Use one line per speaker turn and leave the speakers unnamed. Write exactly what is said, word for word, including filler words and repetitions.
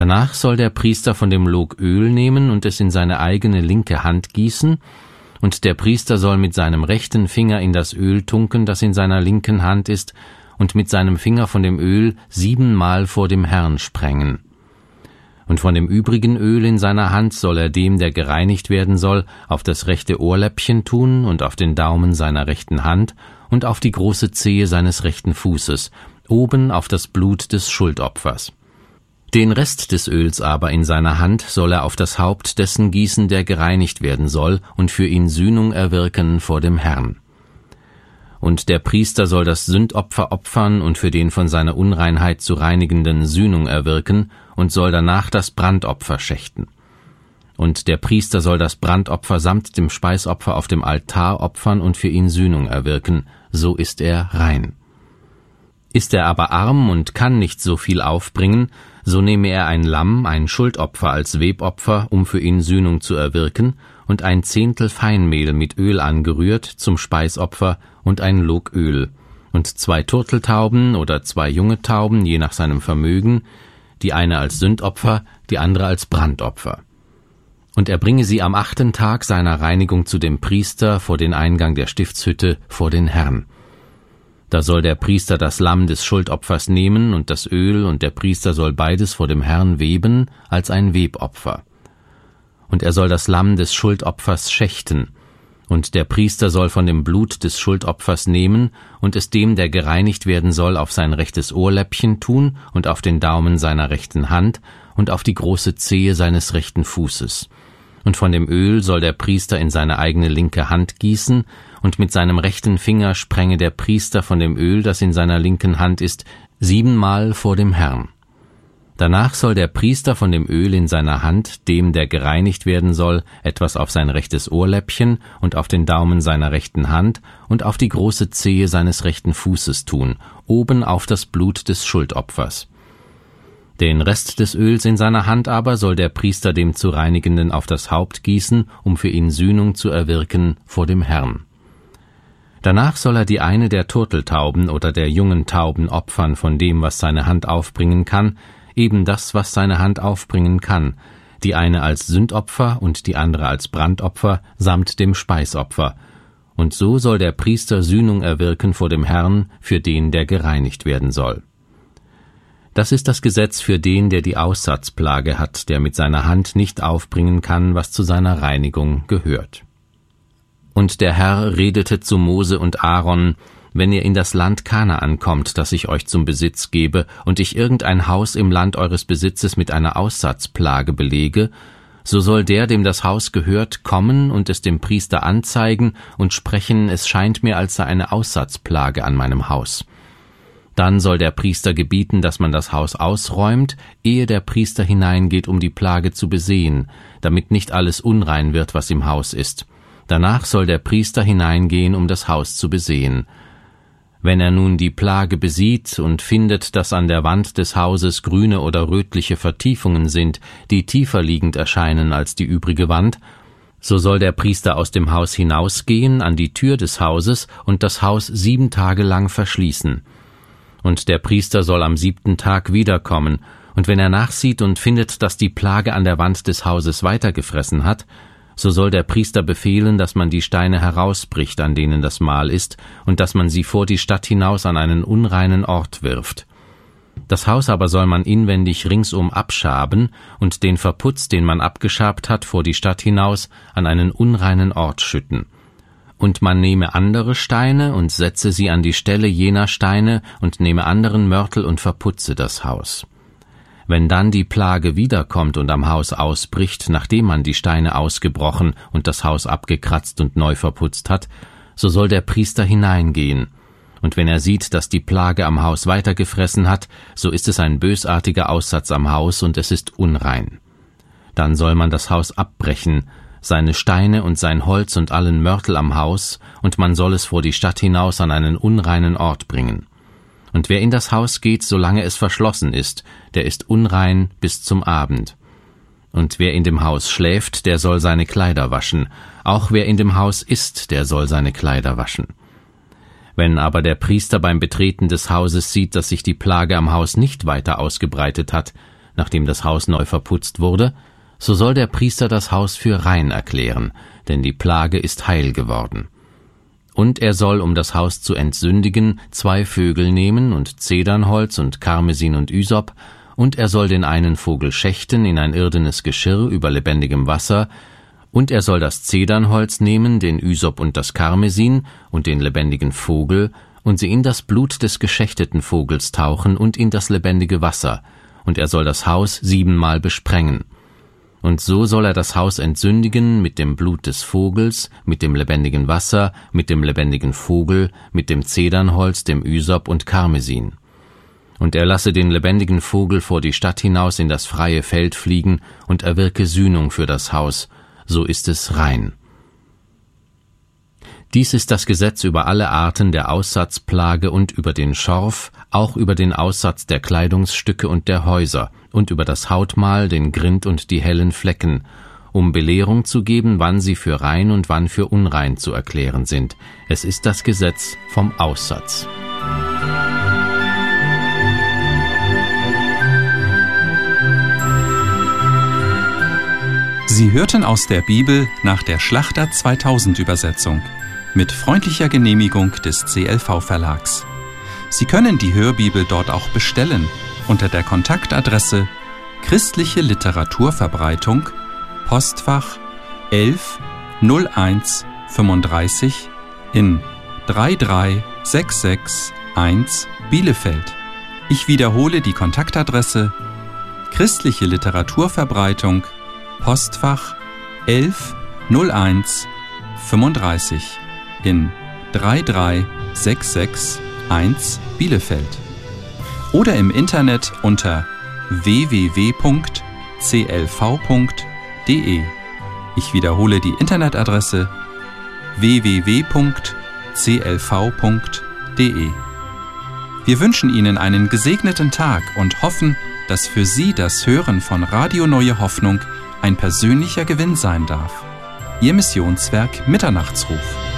Danach soll der Priester von dem Log Öl nehmen und es in seine eigene linke Hand gießen, und der Priester soll mit seinem rechten Finger in das Öl tunken, das in seiner linken Hand ist, und mit seinem Finger von dem Öl siebenmal vor dem Herrn sprengen. Und von dem übrigen Öl in seiner Hand soll er dem, der gereinigt werden soll, auf das rechte Ohrläppchen tun und auf den Daumen seiner rechten Hand und auf die große Zehe seines rechten Fußes, oben auf das Blut des Schuldopfers. Den Rest des Öls aber in seiner Hand soll er auf das Haupt dessen gießen, der gereinigt werden soll, und für ihn Sühnung erwirken vor dem Herrn. Und der Priester soll das Sündopfer opfern und für den von seiner Unreinheit zu reinigenden Sühnung erwirken und soll danach das Brandopfer schächten. Und der Priester soll das Brandopfer samt dem Speisopfer auf dem Altar opfern und für ihn Sühnung erwirken, so ist er rein. Ist er aber arm und kann nicht so viel aufbringen, so nehme er ein Lamm, ein Schuldopfer als Webopfer, um für ihn Sühnung zu erwirken, und ein Zehntel Feinmehl mit Öl angerührt zum Speisopfer und ein Log Öl, und zwei Turteltauben oder zwei junge Tauben, je nach seinem Vermögen, die eine als Sündopfer, die andere als Brandopfer. Und er bringe sie am achten Tag seiner Reinigung zu dem Priester vor den Eingang der Stiftshütte vor den Herrn. Da soll der Priester das Lamm des Schuldopfers nehmen und das Öl, und der Priester soll beides vor dem Herrn weben als ein Webopfer. Und er soll das Lamm des Schuldopfers schächten, und der Priester soll von dem Blut des Schuldopfers nehmen und es dem, der gereinigt werden soll, auf sein rechtes Ohrläppchen tun und auf den Daumen seiner rechten Hand und auf die große Zehe seines rechten Fußes. Und von dem Öl soll der Priester in seine eigene linke Hand gießen, und mit seinem rechten Finger sprenge der Priester von dem Öl, das in seiner linken Hand ist, siebenmal vor dem Herrn. Danach soll der Priester von dem Öl in seiner Hand, dem, der gereinigt werden soll, etwas auf sein rechtes Ohrläppchen und auf den Daumen seiner rechten Hand und auf die große Zehe seines rechten Fußes tun, oben auf das Blut des Schuldopfers. Den Rest des Öls in seiner Hand aber soll der Priester dem zu Reinigenden auf das Haupt gießen, um für ihn Sühnung zu erwirken vor dem Herrn. Danach soll er die eine der Turteltauben oder der jungen Tauben opfern von dem, was seine Hand aufbringen kann, eben das, was seine Hand aufbringen kann, die eine als Sündopfer und die andere als Brandopfer samt dem Speisopfer. Und so soll der Priester Sühnung erwirken vor dem Herrn für den, der gereinigt werden soll. Das ist das Gesetz für den, der die Aussatzplage hat, der mit seiner Hand nicht aufbringen kann, was zu seiner Reinigung gehört. Und der Herr redete zu Mose und Aaron: Wenn ihr in das Land Kanaan kommt, das ich euch zum Besitz gebe, und ich irgendein Haus im Land eures Besitzes mit einer Aussatzplage belege, so soll der, dem das Haus gehört, kommen und es dem Priester anzeigen und sprechen: Es scheint mir, als sei eine Aussatzplage an meinem Haus. Dann soll der Priester gebieten, dass man das Haus ausräumt, ehe der Priester hineingeht, um die Plage zu besehen, damit nicht alles unrein wird, was im Haus ist. Danach soll der Priester hineingehen, um das Haus zu besehen. Wenn er nun die Plage besieht und findet, dass an der Wand des Hauses grüne oder rötliche Vertiefungen sind, die tiefer liegend erscheinen als die übrige Wand, so soll der Priester aus dem Haus hinausgehen an die Tür des Hauses und das Haus sieben Tage lang verschließen. Und der Priester soll am siebten Tag wiederkommen, und wenn er nachsieht und findet, dass die Plage an der Wand des Hauses weitergefressen hat, so soll der Priester befehlen, dass man die Steine herausbricht, an denen das Mal ist, und dass man sie vor die Stadt hinaus an einen unreinen Ort wirft. Das Haus aber soll man inwendig ringsum abschaben und den Verputz, den man abgeschabt hat, vor die Stadt hinaus an einen unreinen Ort schütten. Und man nehme andere Steine und setze sie an die Stelle jener Steine und nehme anderen Mörtel und verputze das Haus. Wenn dann die Plage wiederkommt und am Haus ausbricht, nachdem man die Steine ausgebrochen und das Haus abgekratzt und neu verputzt hat, so soll der Priester hineingehen. Und wenn er sieht, dass die Plage am Haus weitergefressen hat, so ist es ein bösartiger Aussatz am Haus und es ist unrein. Dann soll man das Haus abbrechen, seine Steine und sein Holz und allen Mörtel am Haus, und man soll es vor die Stadt hinaus an einen unreinen Ort bringen. Und wer in das Haus geht, solange es verschlossen ist, der ist unrein bis zum Abend. Und wer in dem Haus schläft, der soll seine Kleider waschen. Auch wer in dem Haus ist, der soll seine Kleider waschen. Wenn aber der Priester beim Betreten des Hauses sieht, dass sich die Plage am Haus nicht weiter ausgebreitet hat, nachdem das Haus neu verputzt wurde, so soll der Priester das Haus für rein erklären, denn die Plage ist heil geworden. Und er soll, um das Haus zu entsündigen, zwei Vögel nehmen und Zedernholz und Karmesin und Ysop, und er soll den einen Vogel schächten in ein irdenes Geschirr über lebendigem Wasser, und er soll das Zedernholz nehmen, den Ysop und das Karmesin und den lebendigen Vogel, und sie in das Blut des geschächteten Vogels tauchen und in das lebendige Wasser, und er soll das Haus siebenmal besprengen. Und so soll er das Haus entsündigen mit dem Blut des Vogels, mit dem lebendigen Wasser, mit dem lebendigen Vogel, mit dem Zedernholz, dem Ysop und Karmesin. Und er lasse den lebendigen Vogel vor die Stadt hinaus in das freie Feld fliegen und erwirke Sühnung für das Haus, so ist es rein. Dies ist das Gesetz über alle Arten der Aussatzplage und über den Schorf, auch über den Aussatz der Kleidungsstücke und der Häuser und über das Hautmal, den Grind und die hellen Flecken, um Belehrung zu geben, wann sie für rein und wann für unrein zu erklären sind. Es ist das Gesetz vom Aussatz.
Sie hörten aus der Bibel nach der Schlachter zweitausend Übersetzung mit freundlicher Genehmigung des C L V-Verlags. Sie können die Hörbibel dort auch bestellen unter der Kontaktadresse Christliche Literaturverbreitung, Postfach elf null eins fünfunddreißig in drei drei sechs sechs eins Bielefeld. Ich wiederhole die Kontaktadresse Christliche Literaturverbreitung, Postfach elf null eins fünfunddreißig in drei drei sechs sechs eins Bielefeld oder im Internet unter w w w punkt c l v punkt d e. Ich wiederhole die Internetadresse w w w punkt c l v punkt d e. Wir wünschen Ihnen einen gesegneten Tag und hoffen, dass für Sie das Hören von Radio Neue Hoffnung ein persönlicher Gewinn sein darf. Ihr Missionswerk Mitternachtsruf.